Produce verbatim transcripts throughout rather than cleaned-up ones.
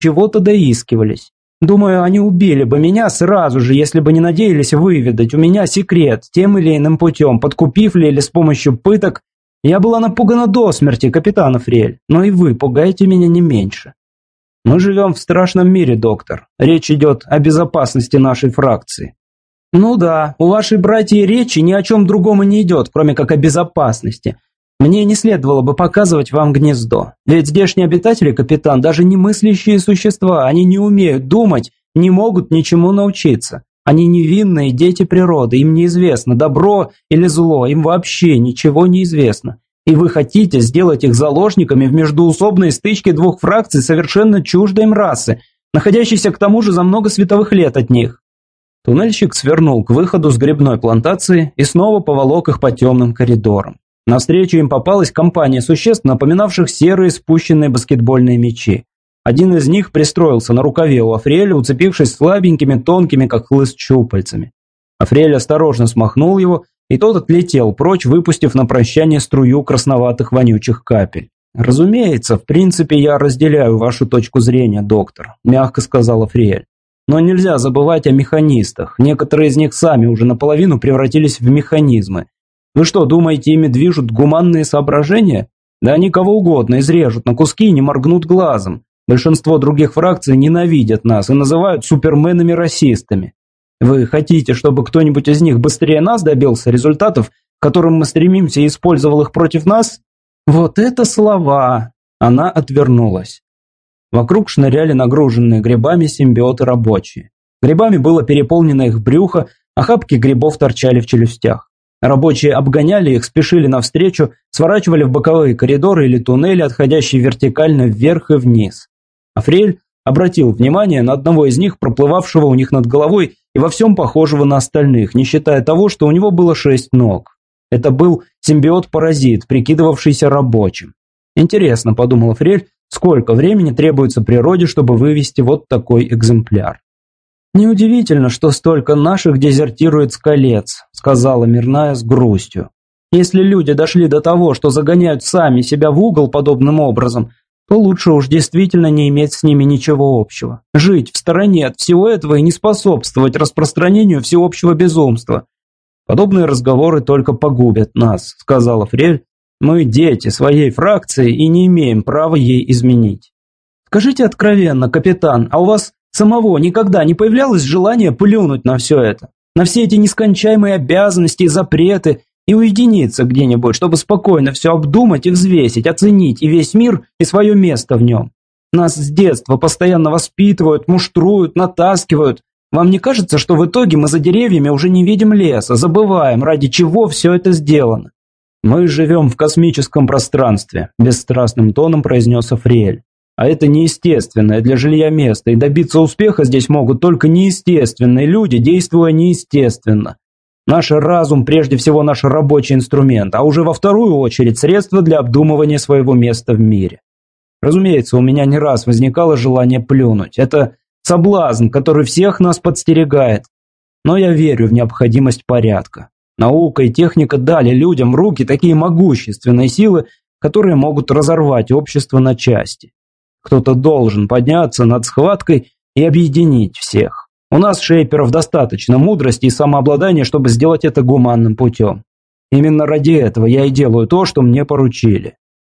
чего-то доискивались. Думаю, они убили бы меня сразу же, если бы не надеялись выведать у меня секрет тем или иным путем, подкупив ли или с помощью пыток. Я была напугана до смерти, капитан Фриэль, но и вы пугаете меня не меньше. Мы живем в страшном мире, доктор. Речь идет о безопасности нашей фракции. Ну да, у вашей братьи речи ни о чем другом и не идет, кроме как о безопасности. Мне не следовало бы показывать вам гнездо. Ведь здешние обитатели, капитан, даже не мыслящие существа, они не умеют думать, не могут ничему научиться. Они невинные дети природы, им неизвестно, добро или зло, им вообще ничего не известно. И вы хотите сделать их заложниками в междуусобной стычке двух фракций совершенно чуждой им расы, находящейся к тому же за много световых лет от них. Туннельщик свернул к выходу с грибной плантации и снова поволок их по темным коридорам. Навстречу им попалась компания существ, напоминавших серые спущенные баскетбольные мячи. Один из них пристроился на рукаве у Африэля, уцепившись слабенькими, тонкими, как хлыст, щупальцами. Африэль осторожно смахнул его, и тот отлетел прочь, выпустив на прощание струю красноватых вонючих капель. «Разумеется, в принципе, я разделяю вашу точку зрения, доктор», – мягко сказал Африэль. «Но нельзя забывать о механистах. Некоторые из них сами уже наполовину превратились в механизмы. Вы что, думаете, ими движут гуманные соображения? Да они кого угодно изрежут на куски и не моргнут глазом. Большинство других фракций ненавидят нас и называют суперменами-расистами. Вы хотите, чтобы кто-нибудь из них быстрее нас добился результатов, к которым мы стремимся, и использовал их против нас? Вот это слова!» Она отвернулась. Вокруг шныряли нагруженные грибами симбиоты рабочие. Грибами было переполнено их брюхо, охапки грибов торчали в челюстях. Рабочие обгоняли их, спешили навстречу, сворачивали в боковые коридоры или туннели, отходящие вертикально вверх и вниз. Африэль обратил внимание на одного из них, проплывавшего у них над головой и во всем похожего на остальных, не считая того, что у него было шесть ног. Это был симбиот-паразит, прикидывавшийся рабочим. «Интересно», – подумал Африэль, – «сколько времени требуется природе, чтобы вывести вот такой экземпляр?» «Неудивительно, что столько наших дезертирует с колец», – сказала Мирная с грустью. «Если люди дошли до того, что загоняют сами себя в угол подобным образом, то лучше уж действительно не иметь с ними ничего общего. Жить в стороне от всего этого и не способствовать распространению всеобщего безумства. Подобные разговоры только погубят нас», – сказала Фриэль. «Мы дети своей фракции и не имеем права ей изменить». «Скажите откровенно, капитан, а у вас самого никогда не появлялось желание плюнуть на все это, на все эти нескончаемые обязанности и запреты, и уединиться где-нибудь, чтобы спокойно все обдумать и взвесить, оценить и весь мир, и свое место в нем? Нас с детства постоянно воспитывают, муштруют, натаскивают. Вам не кажется, что в итоге мы за деревьями уже не видим леса, забываем, ради чего все это сделано?» «Мы живем в космическом пространстве», – бесстрастным тоном произнес Африэль. «А это неестественное для жилья место, и добиться успеха здесь могут только неестественные люди, действуя неестественно. Наш разум прежде всего наш рабочий инструмент, а уже во вторую очередь средство для обдумывания своего места в мире. Разумеется, у меня не раз возникало желание плюнуть. Это соблазн, который всех нас подстерегает. Но я верю в необходимость порядка. Наука и техника дали людям в руки такие могущественные силы, которые могут разорвать общество на части. Кто-то должен подняться над схваткой и объединить всех. У нас, шейперов, достаточно мудрости и самообладания, чтобы сделать это гуманным путем. Именно ради этого я и делаю то, что мне поручили».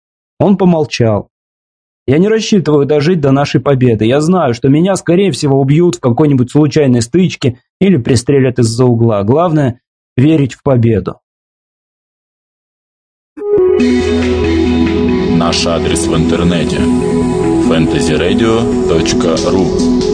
Он помолчал. «Я не рассчитываю дожить до нашей победы. Я знаю, что меня, скорее всего, убьют в какой-нибудь случайной стычке или пристрелят из-за угла. Главное – верить в победу». Наш адрес в интернете – фэнтези радио точка ру.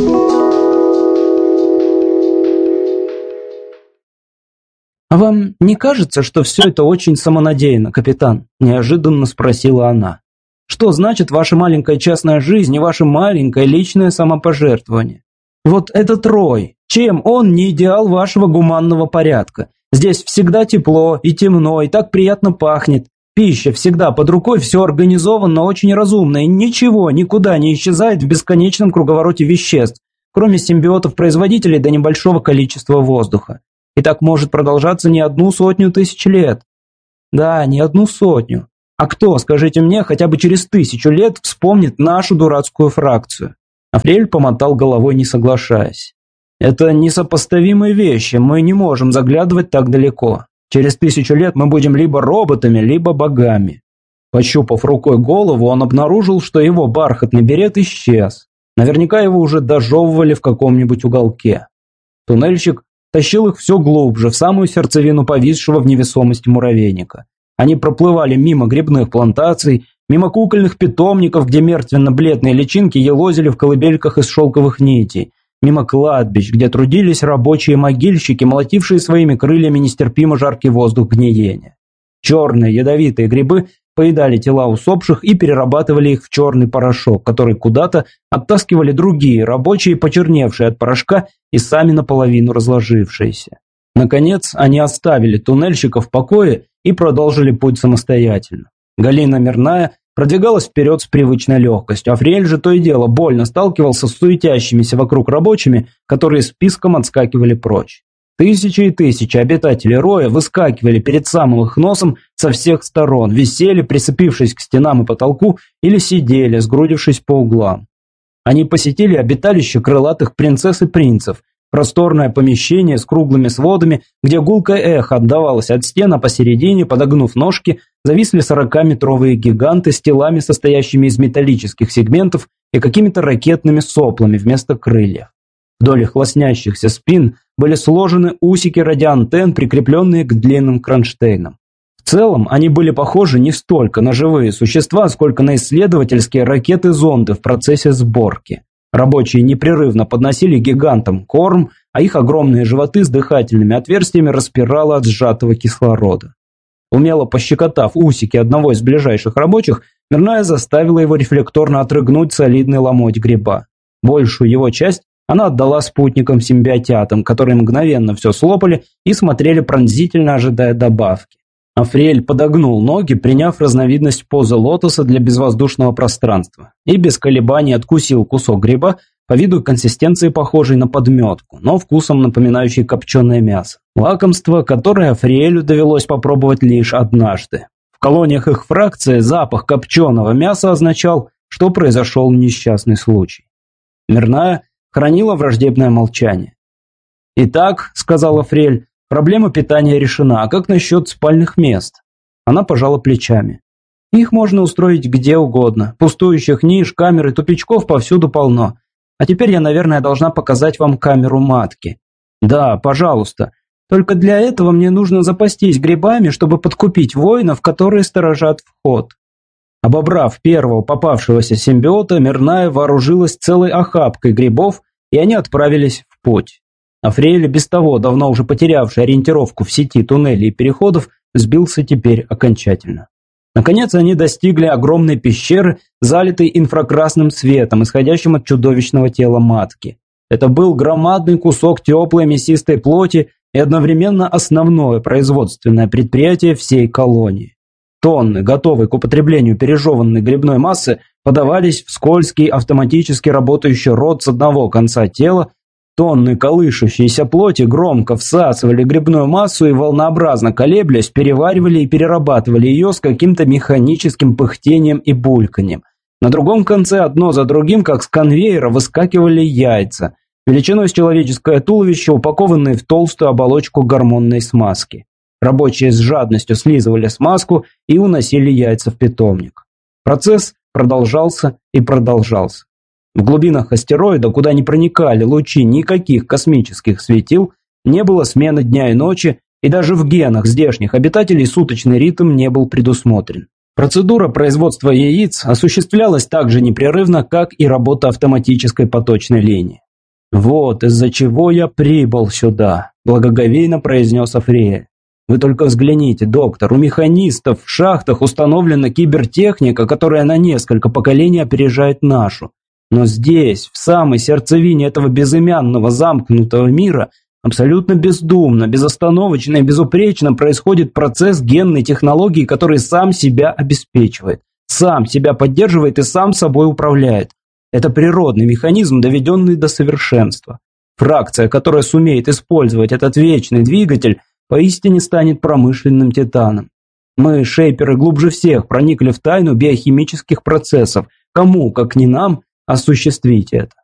«А вам не кажется, что все это очень самонадеянно, капитан?» – неожиданно спросила она. «Что значит ваша маленькая частная жизнь и ваше маленькое личное самопожертвование? Вот этот Рой, чем он не идеал вашего гуманного порядка? Здесь всегда тепло и темно, и так приятно пахнет. Пища всегда под рукой, все организовано очень разумно, и ничего никуда не исчезает в бесконечном круговороте веществ, кроме симбиотов-производителей до небольшого количества воздуха. И так может продолжаться не одну сотню тысяч лет. Да, не одну сотню. А кто, скажите мне, хотя бы через тысячу лет вспомнит нашу дурацкую фракцию? Африэль помотал головой, не соглашаясь. «Это несопоставимые вещи, мы не можем заглядывать так далеко. Через тысячу лет мы будем либо роботами, либо богами». Пощупав рукой голову, он обнаружил, что его бархатный берет исчез. Наверняка его уже дожевывали в каком-нибудь уголке. Туннельщик тащил их все глубже, в самую сердцевину повисшего в невесомости муравейника. Они проплывали мимо грибных плантаций, мимо кукольных питомников, где мертвенно-бледные личинки елозили в колыбельках из шелковых нитей, мимо кладбищ, где трудились рабочие могильщики, молотившие своими крыльями нестерпимо жаркий воздух гниения. Черные ядовитые грибы поедали тела усопших и перерабатывали их в черный порошок, который куда-то оттаскивали другие рабочие, почерневшие от порошка и сами наполовину разложившиеся. Наконец, они оставили туннельщика в покое и продолжили путь самостоятельно. Галина Мирная продвигалась вперед с привычной легкостью, а Африэль же то и дело больно сталкивался с суетящимися вокруг рабочими, которые списком отскакивали прочь. Тысячи и тысячи обитателей роя выскакивали перед самым их носом со всех сторон, висели, прицепившись к стенам и потолку, или сидели, сгрудившись по углам. Они посетили обиталище крылатых принцесс и принцев, просторное помещение с круглыми сводами, где гулкое эхо отдавалось от стен, а посередине, подогнув ножки, зависли сорокаметровые гиганты с телами, состоящими из металлических сегментов и какими-то ракетными соплами вместо крыльев. Вдоль их лоснящихся спин были сложены усики радиоантенн, прикрепленные к длинным кронштейнам. В целом, они были похожи не столько на живые существа, сколько на исследовательские ракеты-зонды в процессе сборки. Рабочие непрерывно подносили гигантам корм, а их огромные животы с дыхательными отверстиями распирало от сжатого кислорода. Умело пощекотав усики одного из ближайших рабочих, Мирная заставила его рефлекторно отрыгнуть солидный ломоть гриба. Большую его часть она отдала спутникам-симбиотятам, которые мгновенно все слопали и смотрели пронзительно, ожидая добавки. Африэль подогнул ноги, приняв разновидность позы лотоса для безвоздушного пространства, и без колебаний откусил кусок гриба, по виду и консистенции похожий на подметку, но вкусом напоминающий копченое мясо. Лакомство, которое Африэлю довелось попробовать лишь однажды. В колониях их фракции запах копченого мяса означал, что произошел несчастный случай. Мирная хранила враждебное молчание. «Итак», — сказала Африэль, — «проблема питания решена, а как насчет спальных мест?» Она пожала плечами. «Их можно устроить где угодно. Пустующих ниш, камер и тупичков повсюду полно. А теперь я, наверное, должна показать вам камеру матки». «Да, пожалуйста. Только для этого мне нужно запастись грибами, чтобы подкупить воинов, которые сторожат вход». Обобрав первого попавшегося симбиота, Мирная вооружилась целой охапкой грибов, и они отправились в путь. Африэль, без того давно уже потерявший ориентировку в сети туннелей и переходов, сбился теперь окончательно. Наконец они достигли огромной пещеры, залитой инфракрасным светом, исходящим от чудовищного тела матки. Это был громадный кусок теплой мясистой плоти и одновременно основное производственное предприятие всей колонии. Тонны, готовой к употреблению пережеванной грибной массы, подавались в скользкий автоматически работающий рот с одного конца тела. Тонны колышущейся плоти громко всасывали грибную массу и, волнообразно колеблясь, переваривали и перерабатывали ее с каким-то механическим пыхтением и бульканьем. На другом конце одно за другим, как с конвейера, выскакивали яйца, величиной с человеческое туловище, упакованные в толстую оболочку гормонной смазки. Рабочие с жадностью слизывали смазку и уносили яйца в питомник. Процесс продолжался и продолжался. В глубинах астероида, куда не проникали лучи никаких космических светил, не было смены дня и ночи, и даже в генах здешних обитателей суточный ритм не был предусмотрен. Процедура производства яиц осуществлялась так же непрерывно, как и работа автоматической поточной линии. «Вот из-за чего я прибыл сюда», – благоговейно произнес Африэль. «Вы только взгляните, доктор, у механистов в шахтах установлена кибертехника, которая на несколько поколений опережает нашу. Но здесь, в самой сердцевине этого безымянного замкнутого мира, абсолютно бездумно, безостановочно и безупречно происходит процесс генной технологии, который сам себя обеспечивает, сам себя поддерживает и сам собой управляет. Это природный механизм, доведенный до совершенства. Фракция, которая сумеет использовать этот вечный двигатель, поистине станет промышленным титаном. Мы, шейперы, глубже всех проникли в тайну биохимических процессов. Кому, как не нам, осуществить это?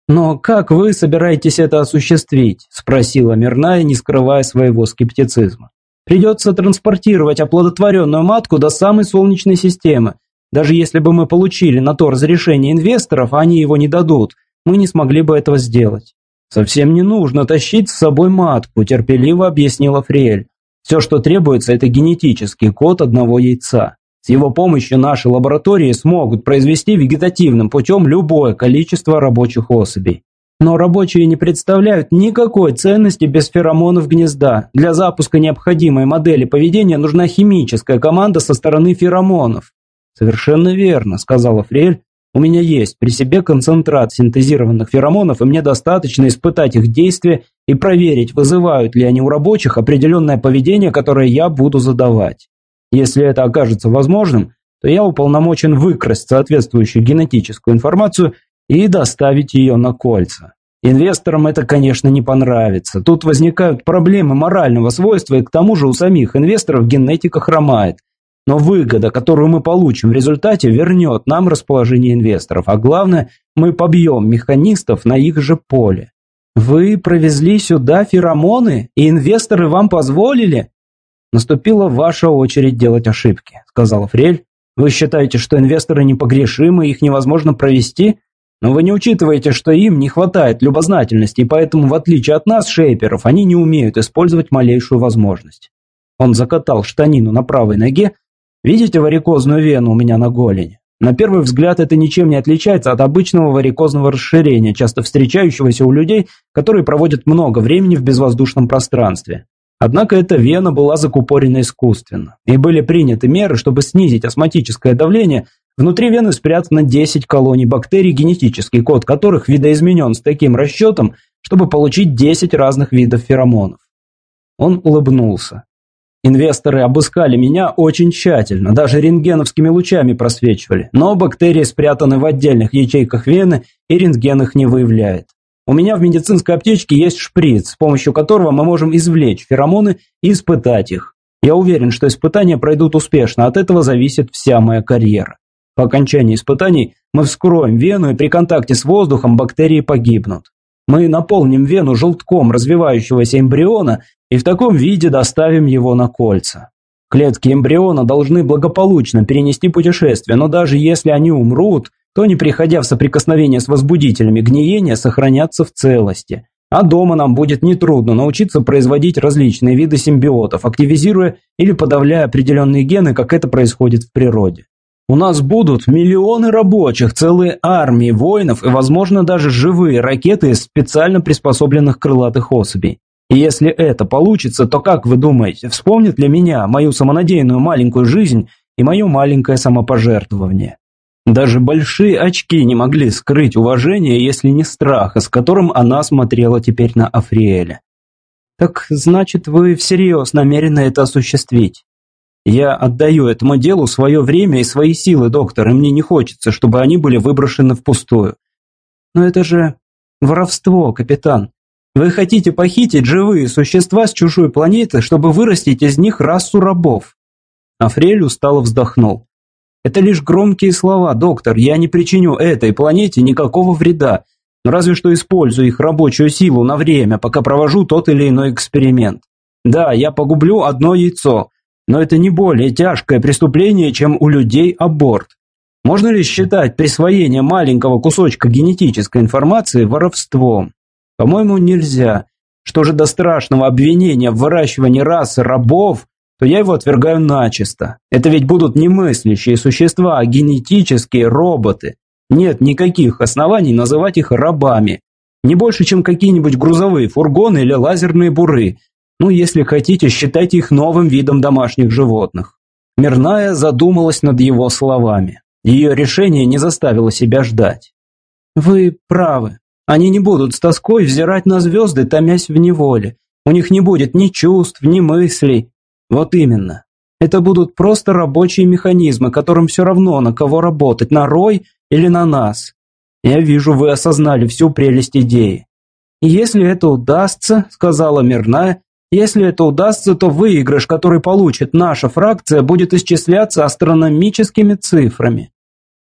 «Но как вы собираетесь это осуществить?» – спросила Мирная, не скрывая своего скептицизма. «Придется транспортировать оплодотворенную матку до самой Солнечной системы. Даже если бы мы получили на то разрешение инвесторов, а они его не дадут, мы не смогли бы этого сделать». «Совсем не нужно тащить с собой матку», – терпеливо объяснила Фриэль. «Все, что требуется, это генетический код одного яйца. С его помощью наши лаборатории смогут произвести вегетативным путем любое количество рабочих особей. Но рабочие не представляют никакой ценности без феромонов гнезда. Для запуска необходимой модели поведения нужна химическая команда со стороны феромонов». «Совершенно верно», – сказала Фриэль. «У меня есть при себе концентрат синтезированных феромонов, и мне достаточно испытать их действие и проверить, вызывают ли они у рабочих определенное поведение, которое я буду задавать. Если это окажется возможным, то я уполномочен выкрасть соответствующую генетическую информацию и доставить ее на кольца. Инвесторам это, конечно, не понравится. Тут возникают проблемы морального свойства, и к тому же у самих инвесторов генетика хромает. Но выгода, которую мы получим в результате, вернет нам расположение инвесторов. А главное, мы побьем механистов на их же поле». «Вы провезли сюда феромоны, и инвесторы вам позволили?» «Наступила ваша очередь делать ошибки», – сказала Фриэль. «Вы считаете, что инвесторы непогрешимы, их невозможно провести? Но вы не учитываете, что им не хватает любознательности, и поэтому, в отличие от нас, шейперов, они не умеют использовать малейшую возможность». Он закатал штанину на правой ноге. «Видите варикозную вену у меня на голени? На первый взгляд это ничем не отличается от обычного варикозного расширения, часто встречающегося у людей, которые проводят много времени в безвоздушном пространстве. Однако эта вена была закупорена искусственно, и были приняты меры, чтобы снизить астматическое давление. Внутри вены спрятано десять колоний бактерий, генетический код которых видоизменен с таким расчетом, чтобы получить десять разных видов феромонов». Он улыбнулся. «Инвесторы обыскали меня очень тщательно, даже рентгеновскими лучами просвечивали, но бактерии спрятаны в отдельных ячейках вены, и рентген их не выявляет. У меня в медицинской аптечке есть шприц, с помощью которого мы можем извлечь феромоны и испытать их. Я уверен, что испытания пройдут успешно, от этого зависит вся моя карьера. По окончании испытаний мы вскроем вену, и при контакте с воздухом бактерии погибнут. Мы наполним вену желтком развивающегося эмбриона и в таком виде доставим его на кольца. Клетки эмбриона должны благополучно перенести путешествие, но даже если они умрут, то, не приходя в соприкосновение с возбудителями гниения, сохранятся в целости. А дома нам будет нетрудно научиться производить различные виды симбиотов, активизируя или подавляя определенные гены, как это происходит в природе. У нас будут миллионы рабочих, целые армии воинов и, возможно, даже живые ракеты из специально приспособленных крылатых особей. И если это получится, то, как вы думаете, вспомнит ли меня, мою самонадеянную маленькую жизнь и мое маленькое самопожертвование? Даже большие очки не могли скрыть уважение, если не страха, с которым она смотрела теперь на Африэля. «Так, значит, вы всерьез намерены это осуществить?» «Я отдаю этому делу свое время и свои силы, доктор, и мне не хочется, чтобы они были выброшены впустую». «Но это же воровство, капитан. Вы хотите похитить живые существа с чужой планеты, чтобы вырастить из них расу рабов». Африэль устало вздохнул. «Это лишь громкие слова, доктор. Я не причиню этой планете никакого вреда, но разве что использую их рабочую силу на время, пока провожу тот или иной эксперимент. Да, я погублю одно яйцо, но это не более тяжкое преступление, чем у людей аборт. Можно ли считать присвоение маленького кусочка генетической информации воровством? По-моему, нельзя. Что же до страшного обвинения в выращивании расы рабов, то я его отвергаю начисто. Это ведь будут не мыслящие существа, а генетические роботы. Нет никаких оснований называть их рабами. Не больше, чем какие-нибудь грузовые фургоны или лазерные буры. Ну, если хотите, считайте их новым видом домашних животных». Мирная задумалась над его словами. Ее решение не заставило себя ждать. «Вы правы. Они не будут с тоской взирать на звезды, томясь в неволе. У них не будет ни чувств, ни мыслей. Вот именно. Это будут просто рабочие механизмы, которым все равно, на кого работать, на Рой или на нас. Я вижу, вы осознали всю прелесть идеи. Если это удастся, сказала Мирная, если это удастся, то выигрыш, который получит наша фракция, будет исчисляться астрономическими цифрами».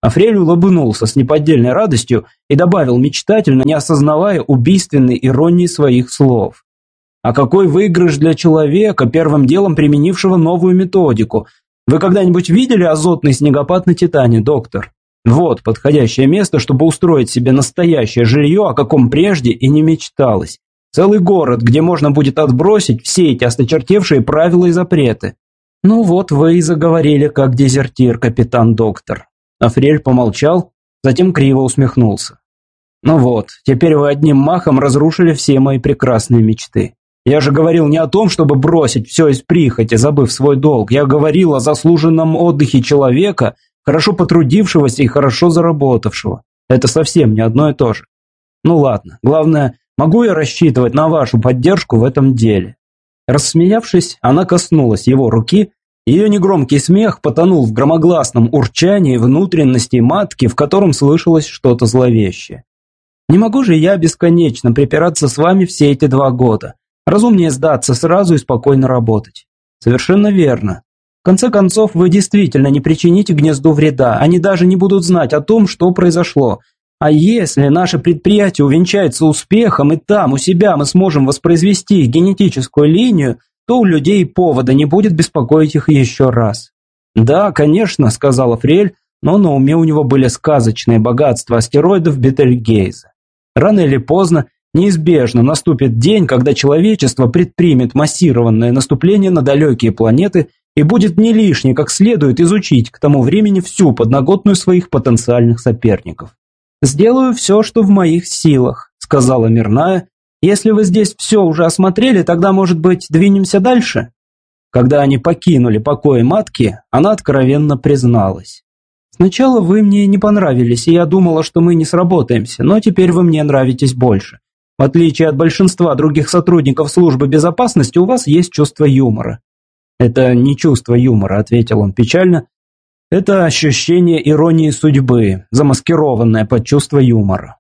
Африэль улыбнулся с неподдельной радостью и добавил мечтательно, не осознавая убийственной иронии своих слов. А какой выигрыш для человека, первым делом применившего новую методику? Вы когда-нибудь видели азотный снегопад на Титане, доктор? Вот подходящее место, чтобы устроить себе настоящее жилье, о каком прежде и не мечталось. Целый город, где можно будет отбросить все эти осточертевшие правила и запреты. Ну вот вы и заговорили как дезертир, капитан-доктор. Африэль помолчал, затем криво усмехнулся. Ну вот, теперь вы одним махом разрушили все мои прекрасные мечты. Я же говорил не о том, чтобы бросить все из прихоти, забыв свой долг. Я говорил о заслуженном отдыхе человека, хорошо потрудившегося и хорошо заработавшего. Это совсем не одно и то же. Ну ладно, главное, могу я рассчитывать на вашу поддержку в этом деле? Рассмеявшись, она коснулась его руки. Ее негромкий смех потонул в громогласном урчании внутренностей матки, в котором слышалось что-то зловещее. Не могу же я бесконечно припираться с вами все эти два года. Разумнее сдаться сразу и спокойно работать. Совершенно верно. В конце концов, вы действительно не причините гнезду вреда, они даже не будут знать о том, что произошло. А если наше предприятие увенчается успехом, и там, у себя, мы сможем воспроизвести генетическую линию, то у людей повода не будет беспокоить их еще раз. «Да, конечно», — сказала Африэль, но на уме у него были сказочные богатства астероидов Бетельгейза. Рано или поздно, неизбежно наступит день, когда человечество предпримет массированное наступление на далекие планеты и будет не лишне как следует изучить к тому времени всю подноготную своих потенциальных соперников. «Сделаю все, что в моих силах», — сказала Мирная. «Если вы здесь все уже осмотрели, тогда, может быть, двинемся дальше?» Когда они покинули покои матки, она откровенно призналась. «Сначала вы мне не понравились, и я думала, что мы не сработаемся, но теперь вы мне нравитесь больше. В отличие от большинства других сотрудников службы безопасности, у вас есть чувство юмора». «Это не чувство юмора», — ответил он печально. «Это ощущение иронии судьбы, замаскированное под чувство юмора».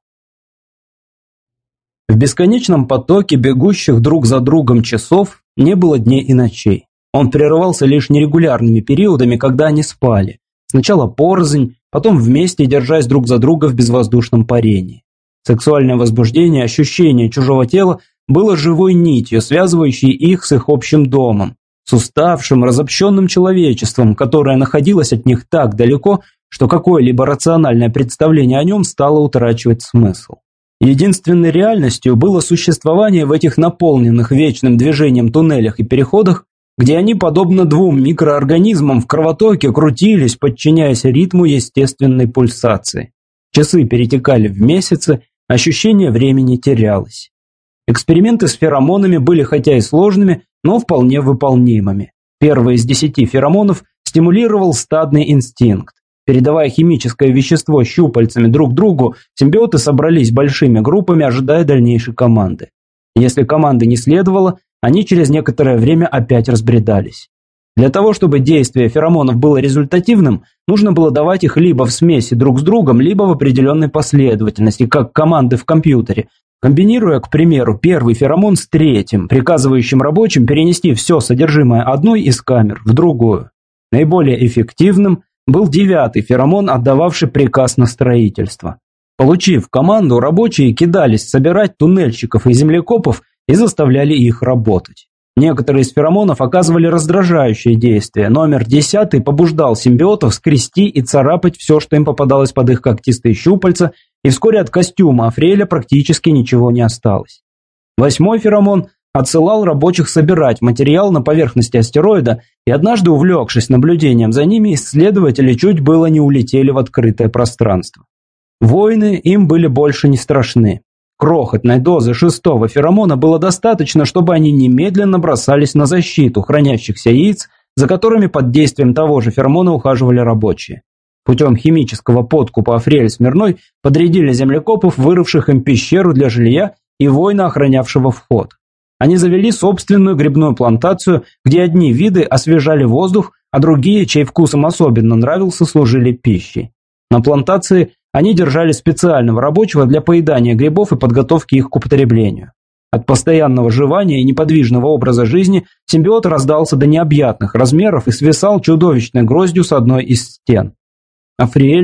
В бесконечном потоке бегущих друг за другом часов не было дней и ночей. Он прерывался лишь нерегулярными периодами, когда они спали. Сначала порознь, потом вместе, держась друг за друга в безвоздушном парении. Сексуальное возбуждение, ощущение чужого тела было живой нитью, связывающей их с их общим домом, с уставшим, разобщенным человечеством, которое находилось от них так далеко, что какое-либо рациональное представление о нем стало утрачивать смысл. Единственной реальностью было существование в этих наполненных вечным движением туннелях и переходах, где они, подобно двум микроорганизмам в кровотоке, крутились, подчиняясь ритму естественной пульсации. Часы перетекали в месяцы, ощущение времени терялось. Эксперименты с феромонами были хотя и сложными, но вполне выполнимыми. Первый из десяти феромонов стимулировал стадный инстинкт. Передавая химическое вещество щупальцами друг другу, симбиоты собрались большими группами, ожидая дальнейшей команды. Если команды не следовало, они через некоторое время опять разбредались. Для того, чтобы действие феромонов было результативным, нужно было давать их либо в смеси друг с другом, либо в определенной последовательности, как команды в компьютере, комбинируя, к примеру, первый феромон с третьим, приказывающим рабочим перенести все содержимое одной из камер в другую. Наиболее эффективным был девятый феромон, отдававший приказ на строительство. Получив команду, рабочие кидались собирать туннельщиков и землекопов и заставляли их работать. Некоторые из феромонов оказывали раздражающее действие. Номер десятый побуждал симбиотов скрести и царапать все, что им попадалось под их когтистые щупальца, и вскоре от костюма Африэля практически ничего не осталось. Восьмой феромон отсылал рабочих собирать материал на поверхности астероида, и однажды, увлекшись наблюдением за ними, исследователи чуть было не улетели в открытое пространство. Войны им были больше не страшны. Крохотной дозы шестого феромона было достаточно, чтобы они немедленно бросались на защиту хранящихся яиц, за которыми под действием того же феромона ухаживали рабочие. Путем химического подкупа Африэль с Мирной подрядили землекопов, вырывших им пещеру для жилья, и воина, охранявшего вход. Они завели собственную грибную плантацию, где одни виды освежали воздух, а другие, чей вкус им особенно нравился, служили пищей. На плантации они держали специального рабочего для поедания грибов и подготовки их к употреблению. От постоянного жевания и неподвижного образа жизни симбиот раздался до необъятных размеров и свисал чудовищной гроздью с одной из стен. Африэль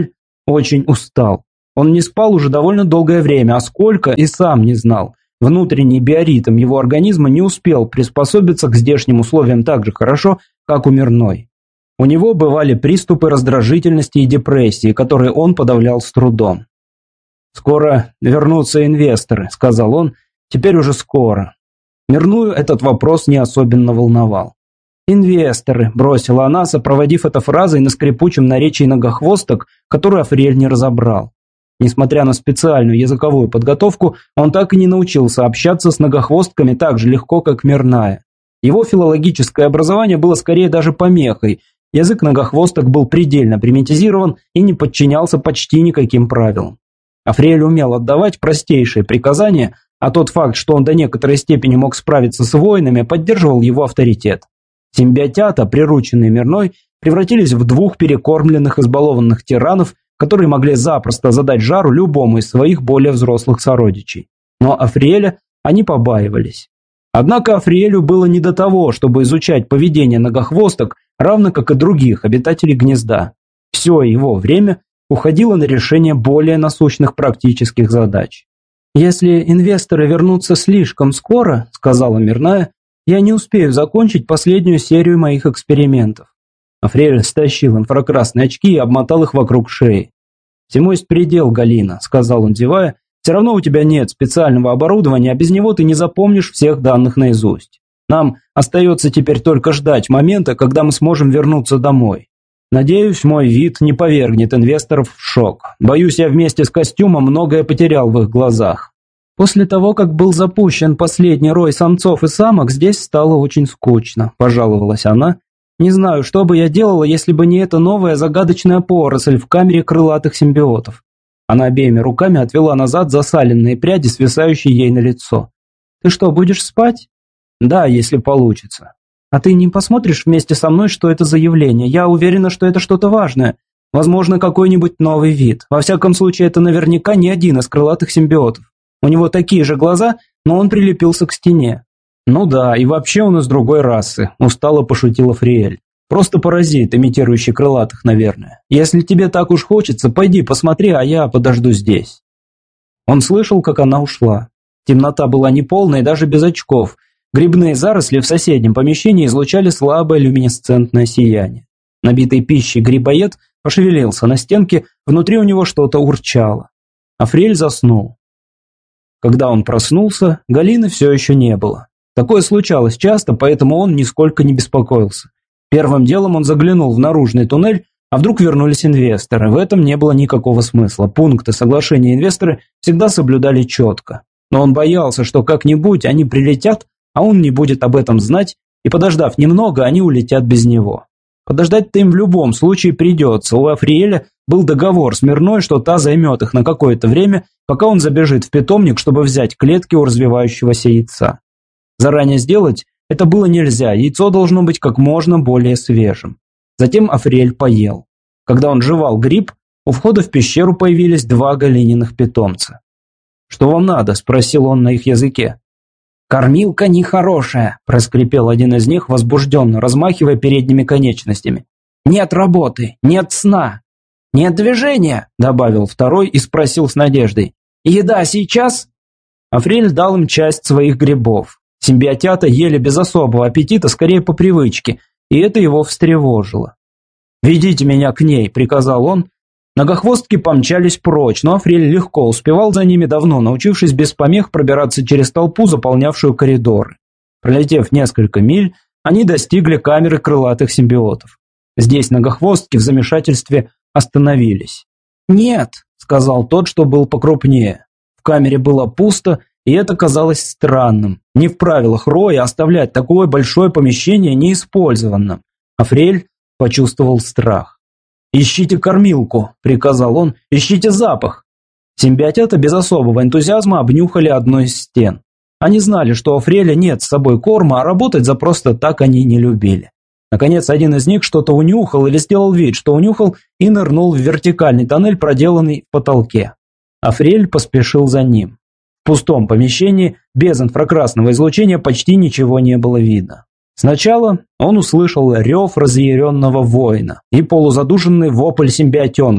очень устал. Он не спал уже довольно долгое время, а сколько и сам не знал. Внутренний биоритм его организма не успел приспособиться к здешним условиям так же хорошо, как у Мирной. У него бывали приступы раздражительности и депрессии, которые он подавлял с трудом. «Скоро вернутся инвесторы», – сказал он, – «теперь уже скоро». Мирную этот вопрос не особенно волновал. «Инвесторы», – бросила она, сопроводив это фразой на скрипучем наречии многохвосток, которую Африэль не разобрал. Несмотря на специальную языковую подготовку, он так и не научился общаться с многохвостками так же легко, как Мирная. Его филологическое образование было скорее даже помехой. Язык многохвосток был предельно примитивизирован и не подчинялся почти никаким правилам. Африэль умел отдавать простейшие приказания, а тот факт, что он до некоторой степени мог справиться с воинами, поддерживал его авторитет. Симбиотята, прирученные Мирной, превратились в двух перекормленных избалованных тиранов, которые могли запросто задать жару любому из своих более взрослых сородичей. Но Африэля они побаивались. Однако Африэлю было не до того, чтобы изучать поведение многохвосток, равно как и других обитателей гнезда. Все его время уходило на решение более насущных практических задач. «Если инвесторы вернутся слишком скоро, — сказала Мирная, — я не успею закончить последнюю серию моих экспериментов». Африэль стащил инфракрасные очки и обмотал их вокруг шеи. «Всему есть предел, Галина», — сказал он, зевая. «Все равно у тебя нет специального оборудования, а без него ты не запомнишь всех данных наизусть. Нам остается теперь только ждать момента, когда мы сможем вернуться домой. Надеюсь, мой вид не повергнет инвесторов в шок. Боюсь, я вместе с костюмом многое потерял в их глазах». «После того, как был запущен последний рой самцов и самок, здесь стало очень скучно», – пожаловалась она. «Не знаю, что бы я делала, если бы не эта новая загадочная поросль в камере крылатых симбиотов». Она обеими руками отвела назад засаленные пряди, свисающие ей на лицо. «Ты что, будешь спать?» «Да, если получится». «А ты не посмотришь вместе со мной, что это за явление? Я уверена, что это что-то важное. Возможно, какой-нибудь новый вид. Во всяком случае, это наверняка не один из крылатых симбиотов. У него такие же глаза, но он прилепился к стене». «Ну да, и вообще он из другой расы», – устало пошутила Фриэль. «Просто паразит, имитирующий крылатых, наверное. Если тебе так уж хочется, пойди посмотри, а я подожду здесь». Он слышал, как она ушла. Темнота была неполной, даже без очков. Грибные заросли в соседнем помещении излучали слабое люминесцентное сияние. Набитый пищей грибоед пошевелился на стенке, внутри у него что-то урчало. Африэль заснул. Когда он проснулся, Галины все еще не было. Такое случалось часто, поэтому он нисколько не беспокоился. Первым делом он заглянул в наружный туннель, а вдруг вернулись инвесторы. В этом не было никакого смысла. Пункты соглашения инвесторы всегда соблюдали четко. Но он боялся, что как-нибудь они прилетят, а он не будет об этом знать, и, подождав немного, они улетят без него. Подождать-то им в любом случае придется. У Африэля был договор с Мирной, что та займет их на какое-то время, пока он забежит в питомник, чтобы взять клетки у развивающегося яйца. Заранее сделать это было нельзя, яйцо должно быть как можно более свежим. Затем Африэль поел. Когда он жевал гриб, у входа в пещеру появились два Галининых питомца. «Что вам надо?» – спросил он на их языке. «Кормилка нехорошая», – проскрипел один из них возбужденно, размахивая передними конечностями. «Нет работы, нет сна». «Нет движения», – добавил второй и спросил с надеждой. «Еда сейчас?» Африэль дал им часть своих грибов. Симбиотята ели без особого аппетита, скорее по привычке, и это его встревожило. «Ведите меня к ней», – приказал он. Многохвостки помчались прочь, но Африэль легко успевал за ними, давно научившись без помех пробираться через толпу, заполнявшую коридоры. Пролетев несколько миль, они достигли камеры крылатых симбиотов. Здесь многохвостки в замешательстве остановились. «Нет», – сказал тот, что был покрупнее. В камере было пусто, и это казалось странным. Не в правилах роя оставлять такое большое помещение неиспользованным. Африэль почувствовал страх. «Ищите кормилку», – приказал он, – «ищите запах». Симбиотята без особого энтузиазма обнюхали одну из стен. Они знали, что у Африэля нет с собой корма, а работать за просто так они не любили. Наконец, один из них что-то унюхал или сделал вид, что унюхал, и нырнул в вертикальный тоннель, проделанный в потолке. Африэль поспешил за ним. В пустом помещении, без инфракрасного излучения, почти ничего не было видно. Сначала он услышал рев разъяренного воина и полузадушенный вопль симбиотенка.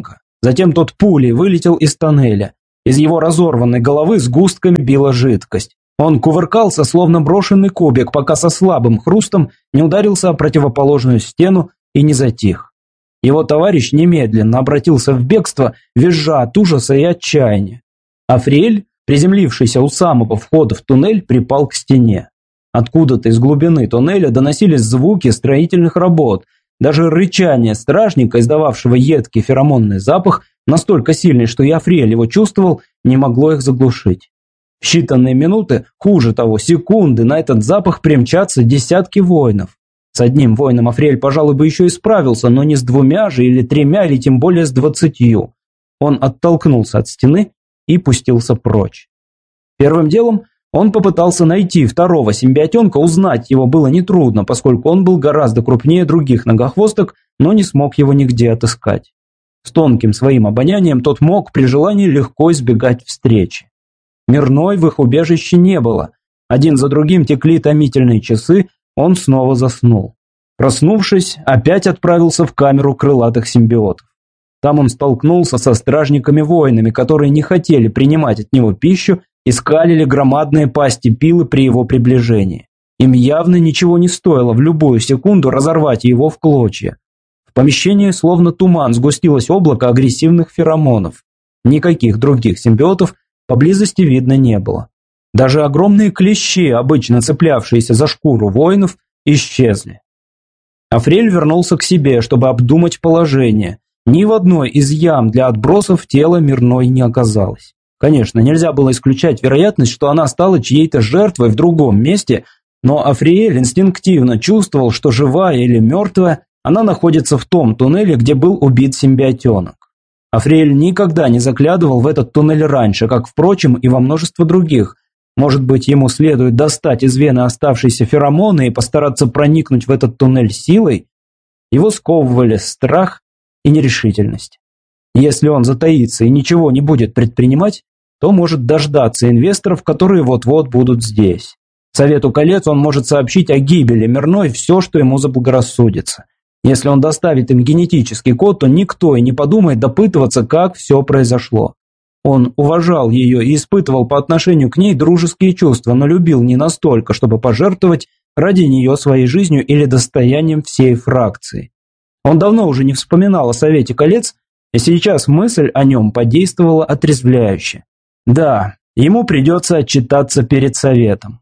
Затем тот пулей вылетел из тоннеля. Из его разорванной головы сгустками била жидкость. Он кувыркался, словно брошенный кубик, пока со слабым хрустом не ударился о противоположную стену и не затих. Его товарищ немедленно обратился в бегство, визжа от ужаса и отчаяния. Африэль, приземлившийся у самого входа в туннель, припал к стене. Откуда-то из глубины туннеля доносились звуки строительных работ. Даже рычание стражника, издававшего едкий феромонный запах, настолько сильный, что и Африэль его чувствовал, не могло их заглушить. В считанные минуты, хуже того, секунды, на этот запах примчатся десятки воинов. С одним воином Африэль, пожалуй, бы еще и справился, но не с двумя же, или тремя, или тем более с двадцатью. Он оттолкнулся от стены и пустился прочь. Первым делом он попытался найти второго симбиотенка, узнать его было нетрудно, поскольку он был гораздо крупнее других многохвосток, но не смог его нигде отыскать. С тонким своим обонянием тот мог при желании легко избегать встречи. Мирной в их убежище не было. Один за другим текли томительные часы, он снова заснул. Проснувшись, опять отправился в камеру крылатых симбиотов. Там он столкнулся со стражниками-воинами, которые не хотели принимать от него пищу и скалили громадные пасти пилы при его приближении. Им явно ничего не стоило в любую секунду разорвать его в клочья. В помещении словно туман сгустилось облако агрессивных феромонов. Никаких других симбиотов поблизости видно не было. Даже огромные клещи, обычно цеплявшиеся за шкуру воинов, исчезли. Африэль вернулся к себе, чтобы обдумать положение. Ни в одной из ям для отбросов тела Мирной не оказалось. Конечно, нельзя было исключать вероятность, что она стала чьей-то жертвой в другом месте, но Африэль инстинктивно чувствовал, что живая или мертвая, она находится в том туннеле, где был убит симбиотенок. Африэль никогда не заглядывал в этот туннель раньше, как, впрочем, и во множество других. Может быть, ему следует достать из вены оставшиеся феромоны и постараться проникнуть в этот туннель силой? Его сковывали страх и нерешительность. Если он затаится и ничего не будет предпринимать, то может дождаться инвесторов, которые вот-вот будут здесь. Совету колец он может сообщить о гибели Мирной все, что ему заблагорассудится. Если он доставит им генетический код, то никто и не подумает допытываться, как все произошло. Он уважал ее и испытывал по отношению к ней дружеские чувства, но любил не настолько, чтобы пожертвовать ради нее своей жизнью или достоянием всей фракции. Он давно уже не вспоминал о Совете колец, и сейчас мысль о нем подействовала отрезвляюще. Да, ему придется отчитаться перед Советом.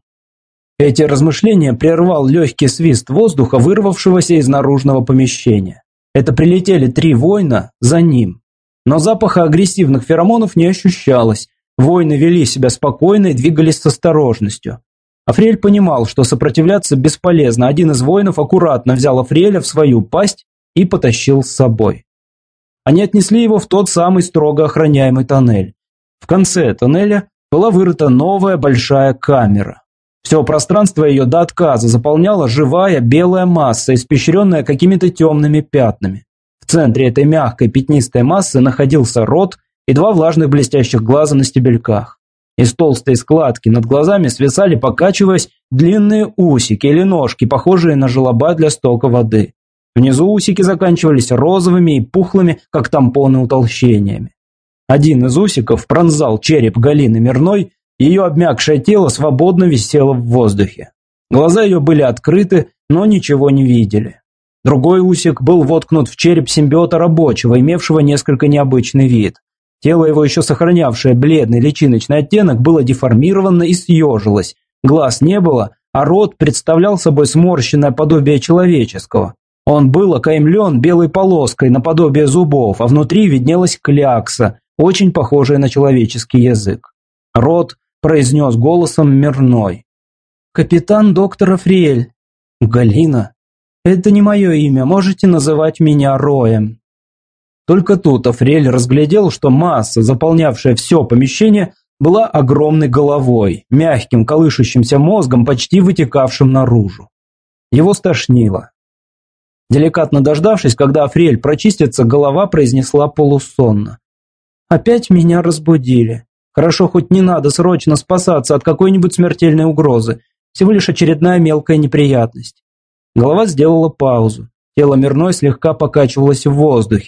Эти размышления прервал легкий свист воздуха, вырвавшегося из наружного помещения. Это прилетели три воина за ним. Но запаха агрессивных феромонов не ощущалось. Воины вели себя спокойно и двигались с осторожностью. Африэль понимал, что сопротивляться бесполезно. Один из воинов аккуратно взял Африэля в свою пасть и потащил с собой. Они отнесли его в тот самый строго охраняемый тоннель. В конце тоннеля была вырыта новая большая камера. Все пространство ее до отказа заполняла живая белая масса, испещренная какими-то темными пятнами. В центре этой мягкой пятнистой массы находился рот и два влажных блестящих глаза на стебельках. Из толстой складки над глазами свисали, покачиваясь, длинные усики или ножки, похожие на желоба для стока воды. Внизу усики заканчивались розовыми и пухлыми, как тампоны, утолщениями. Один из усиков пронзал череп Галины Мирной, ее обмякшее тело свободно висело в воздухе. Глаза ее были открыты, но ничего не видели. Другой усик был воткнут в череп симбиота рабочего, имевшего несколько необычный вид. Тело его, еще сохранявшее бледный личиночный оттенок, было деформировано и съежилось. Глаз не было, а рот представлял собой сморщенное подобие человеческого. Он был окаймлен белой полоской наподобие зубов, а внутри виднелась клякса, очень похожая на человеческий язык. Рот произнес голосом Мирной: «Капитан доктор Африэль». «Галина, это не мое имя, можете называть меня Роем». Только тут Африэль разглядел, что масса, заполнявшая все помещение, была огромной головой, мягким колышущимся мозгом, почти вытекавшим наружу. Его стошнило. Деликатно дождавшись, когда Африэль прочистится, голова произнесла полусонно: «Опять меня разбудили. Хорошо, хоть не надо срочно спасаться от какой-нибудь смертельной угрозы. Всего лишь очередная мелкая неприятность». Голова сделала паузу. Тело Мирной слегка покачивалось в воздухе.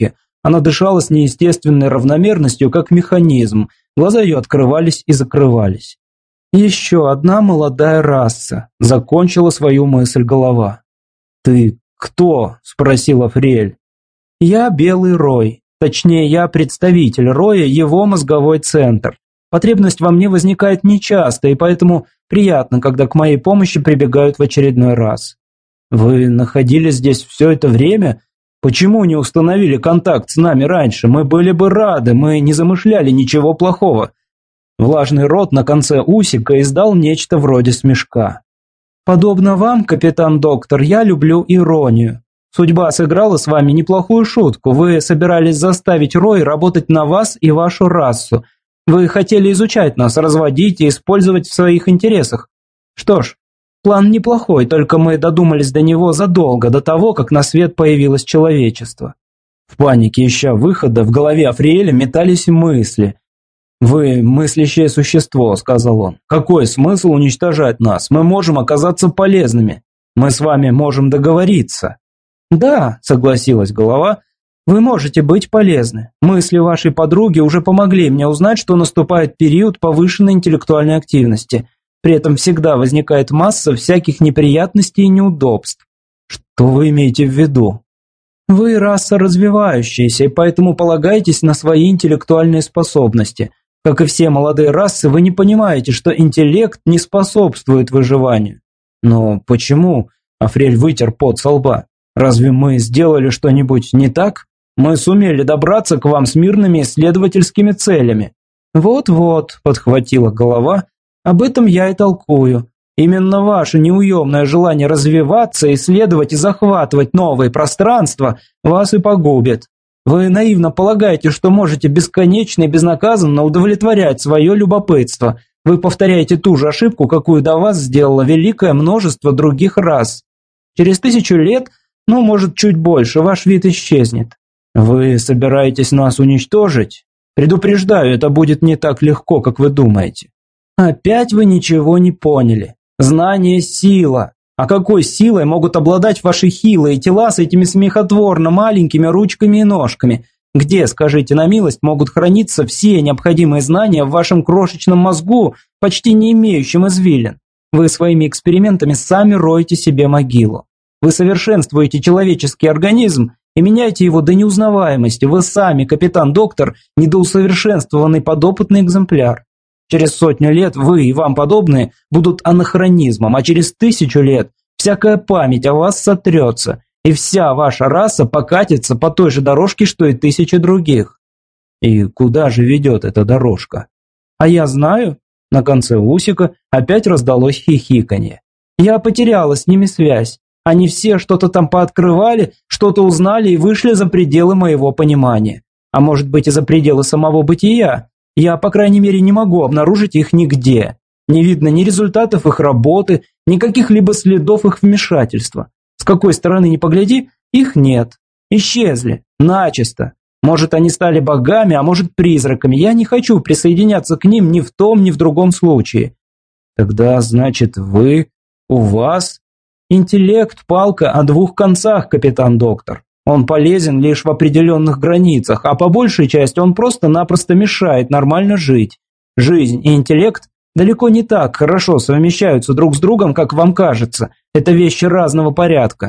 Она дышала с неестественной равномерностью, как механизм. Глаза ее открывались и закрывались. «Еще одна молодая раса», – закончила свою мысль голова. «Ты кто?» – спросила Фриэль. «Я Белый Рой. Точнее, я представитель Роя, его мозговой центр. Потребность во мне возникает нечасто, и поэтому приятно, когда к моей помощи прибегают в очередной раз. Вы находились здесь все это время? Почему не установили контакт с нами раньше? Мы были бы рады, мы не замышляли ничего плохого». Влажный рот на конце усика издал нечто вроде смешка. «Подобно вам, капитан Доктор, я люблю иронию. Судьба сыграла с вами неплохую шутку. Вы собирались заставить Рой работать на вас и вашу расу. Вы хотели изучать нас, разводить и использовать в своих интересах. Что ж, план неплохой, только мы додумались до него задолго до того, как на свет появилось человечество». В панике, ища выхода, в голове Африэля метались мысли. «Вы мыслящее существо», – сказал он. «Какой смысл уничтожать нас? Мы можем оказаться полезными. Мы с вами можем договориться». «Да», – согласилась голова, – «вы можете быть полезны. Мысли вашей подруги уже помогли мне узнать, что наступает период повышенной интеллектуальной активности. При этом всегда возникает масса всяких неприятностей и неудобств». «Что вы имеете в виду?» «Вы раса развивающаяся, и поэтому полагаетесь на свои интеллектуальные способности. Как и все молодые расы, вы не понимаете, что интеллект не способствует выживанию». «Но почему?» – Африэль вытер пот со лба. «Разве мы сделали что-нибудь не так? Мы сумели добраться к вам с мирными исследовательскими целями». «Вот-вот», – подхватила голова, – «об этом я и толкую. Именно ваше неуемное желание развиваться, исследовать и захватывать новые пространства вас и погубит. Вы наивно полагаете, что можете бесконечно и безнаказанно удовлетворять свое любопытство. Вы повторяете ту же ошибку, какую до вас сделало великое множество других рас. Через тысячу лет, ну, может, чуть больше, ваш вид исчезнет. Вы собираетесь нас уничтожить? Предупреждаю, это будет не так легко, как вы думаете». «Опять вы ничего не поняли. Знание – сила. А какой силой могут обладать ваши хилые тела с этими смехотворно маленькими ручками и ножками? Где, скажите на милость, могут храниться все необходимые знания в вашем крошечном мозгу, почти не имеющем извилин? Вы своими экспериментами сами роете себе могилу. Вы совершенствуете человеческий организм и меняете его до неузнаваемости. Вы сами, капитан Доктор, недоусовершенствованный подопытный экземпляр. Через сотню лет вы и вам подобные будут анахронизмом, а через тысячу лет всякая память о вас сотрется, и вся ваша раса покатится по той же дорожке, что и тысячи других». «И куда же ведет эта дорожка?» «А я знаю». На конце усика опять раздалось хихиканье. «Я потеряла с ними связь. Они все что-то там пооткрывали, что-то узнали и вышли за пределы моего понимания. А может быть и за пределы самого бытия. Я, по крайней мере, не могу обнаружить их нигде. Не видно ни результатов их работы, ни каких-либо следов их вмешательства. С какой стороны ни погляди, их нет. Исчезли. Начисто. Может, они стали богами, а может, призраками. Я не хочу присоединяться к ним ни в том, ни в другом случае». «Тогда, значит, вы... у вас...» «Интеллект – палка о двух концах, капитан Доктор. Он полезен лишь в определенных границах, а по большей части он просто-напросто мешает нормально жить. Жизнь и интеллект далеко не так хорошо совмещаются друг с другом, как вам кажется. Это вещи разного порядка.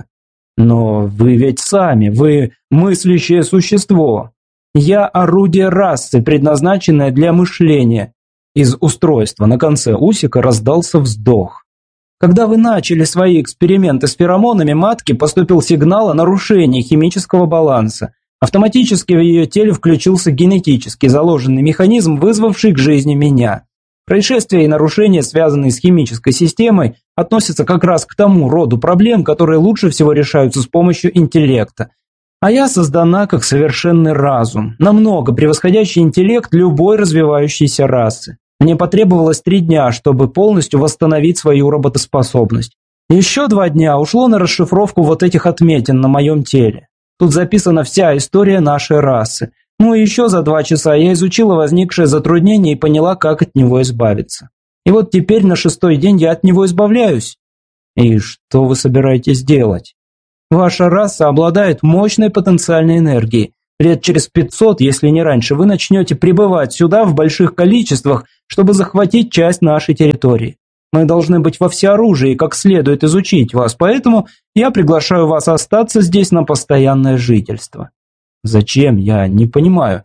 Но вы ведь сами, вы мыслящее существо. Я орудие расы, предназначенное для мышления». Из устройства на конце усика раздался вздох. «Когда вы начали свои эксперименты с феромонами матки, поступил сигнал о нарушении химического баланса. Автоматически в ее теле включился генетически заложенный механизм, вызвавший к жизни меня. Происшествия и нарушения, связанные с химической системой, относятся как раз к тому роду проблем, которые лучше всего решаются с помощью интеллекта. А я создана как совершенный разум, намного превосходящий интеллект любой развивающейся расы. Мне потребовалось три дня, чтобы полностью восстановить свою работоспособность. Еще два дня ушло на расшифровку вот этих отметин на моем теле. Тут записана вся история нашей расы. Ну и еще за два часа я изучила возникшее затруднение и поняла, как от него избавиться. И вот теперь на шестой день я от него избавляюсь». «И что вы собираетесь делать?» «Ваша раса обладает мощной потенциальной энергией. Лет через пятьсот, если не раньше, вы начнете прибывать сюда в больших количествах, чтобы захватить часть нашей территории. Мы должны быть во всеоружии и как следует изучить вас, поэтому я приглашаю вас остаться здесь на постоянное жительство». «Зачем? Я не понимаю».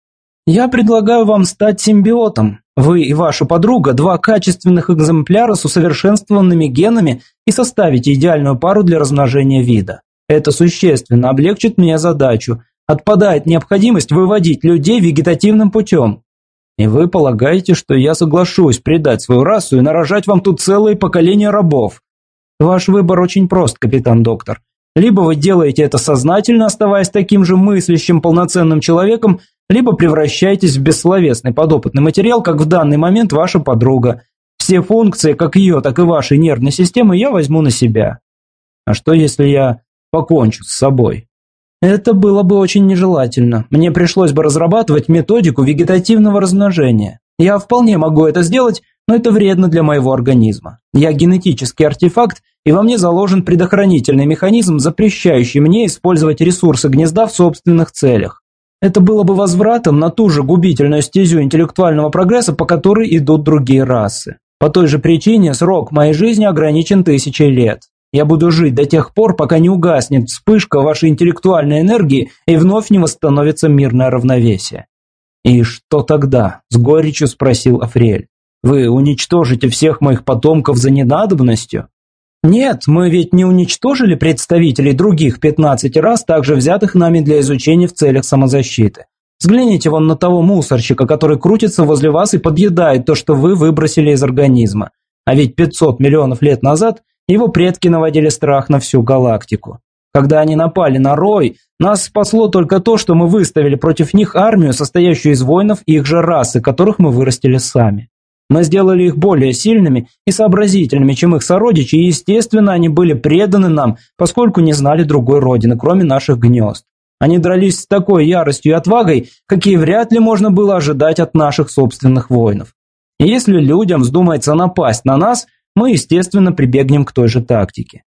«Я предлагаю вам стать симбиотом. Вы и ваша подруга – два качественных экземпляра с усовершенствованными генами и составите идеальную пару для размножения вида. Это существенно облегчит мне задачу. Отпадает необходимость выводить людей вегетативным путем. И вы полагаете, что я соглашусь предать свою расу и нарожать вам тут целые поколения рабов? Ваш выбор очень прост, капитан Доктор. Либо вы делаете это сознательно, оставаясь таким же мыслящим полноценным человеком, либо превращаетесь в бессловесный подопытный материал, как в данный момент ваша подруга. Все функции, как ее, так и вашей нервной системы, я возьму на себя. А что, если я покончу с собой? Это было бы очень нежелательно. Мне пришлось бы разрабатывать методику вегетативного размножения. Я вполне могу это сделать, но это вредно для моего организма. Я генетический артефакт, и во мне заложен предохранительный механизм, запрещающий мне использовать ресурсы гнезда в собственных целях. Это было бы возвратом на ту же губительную стезю интеллектуального прогресса, по которой идут другие расы. По той же причине срок моей жизни ограничен тысячей лет. Я буду жить до тех пор, пока не угаснет вспышка вашей интеллектуальной энергии и вновь не восстановится мирное равновесие». «И что тогда?» – с горечью спросил Африэль. «Вы уничтожите всех моих потомков за ненадобностью?» «Нет, мы ведь не уничтожили представителей других пятнадцати рас, также взятых нами для изучения в целях самозащиты. Взгляните вон на того мусорщика, который крутится возле вас и подъедает то, что вы выбросили из организма. А ведь пятьсот миллионов лет назад его предки наводили страх на всю галактику. Когда они напали на Рой, нас спасло только то, что мы выставили против них армию, состоящую из воинов их же расы, которых мы вырастили сами. Мы сделали их более сильными и сообразительными, чем их сородичи, и, естественно, они были преданы нам, поскольку не знали другой родины, кроме наших гнезд. Они дрались с такой яростью и отвагой, какие вряд ли можно было ожидать от наших собственных воинов. И если людям вздумается напасть на нас, мы, естественно, прибегнем к той же тактике.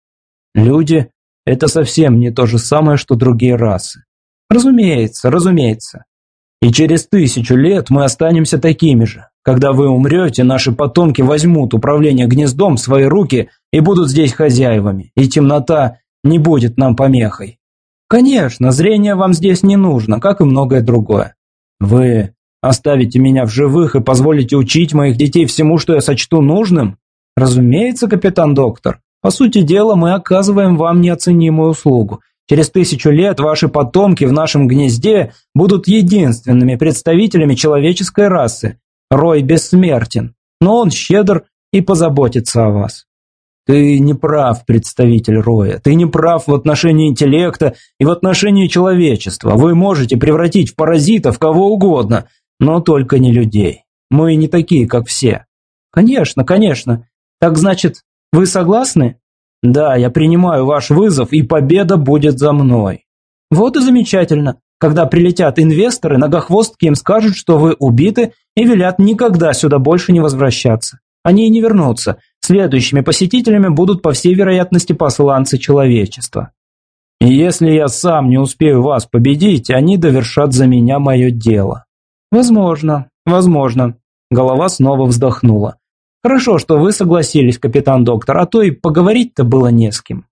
Люди – это совсем не то же самое, что другие расы. Разумеется, разумеется. И через тысячу лет мы останемся такими же. Когда вы умрете, наши потомки возьмут управление гнездом в свои руки и будут здесь хозяевами, и темнота не будет нам помехой. Конечно, зрение вам здесь не нужно, как и многое другое. Вы оставите меня в живых и позволите учить моих детей всему, что я сочту нужным? Разумеется, капитан Доктор. По сути дела, мы оказываем вам неоценимую услугу. Через тысячу лет ваши потомки в нашем гнезде будут единственными представителями человеческой расы. Рой бессмертен, но он щедр и позаботится о вас. Ты не прав, представитель Роя. Ты не прав в отношении интеллекта и в отношении человечества. Вы можете превратить в паразитов кого угодно, но только не людей. Мы не такие, как все. Конечно, конечно. Так значит, вы согласны? Да, я принимаю ваш вызов, и победа будет за мной. Вот и замечательно. Когда прилетят инвесторы, многохвостки им скажут, что вы убиты, и велят никогда сюда больше не возвращаться. Они и не вернутся. Следующими посетителями будут, по всей вероятности, посланцы человечества. И если я сам не успею вас победить, они довершат за меня мое дело. Возможно, возможно. Голова снова вздохнула. Хорошо, что вы согласились, капитан Доктор, а то и поговорить-то было не с кем.